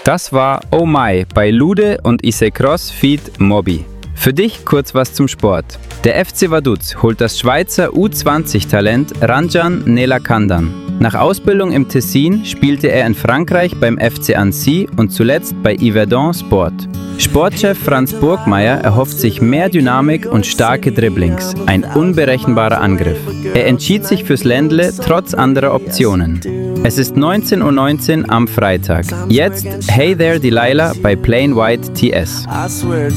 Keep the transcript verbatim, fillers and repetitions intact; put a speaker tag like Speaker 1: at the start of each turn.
Speaker 1: Das war Oh My bei Lude und Issei Cross feat. Moby. Für dich kurz was zum Sport. Der F C Vaduz holt das Schweizer U zwanzig Talent Ranjan Nelakandan. Nach Ausbildung im Tessin spielte er in Frankreich beim F C Annecy und zuletzt bei Yverdon Sport. Sportchef Franz Burgmeier erhofft sich mehr Dynamik und starke Dribblings, ein unberechenbarer Angriff. Er entschied sich fürs Ländle trotz anderer Optionen. Es ist neunzehn Uhr neunzehn am Freitag. Jetzt Hey There Delilah bei Plain White T S.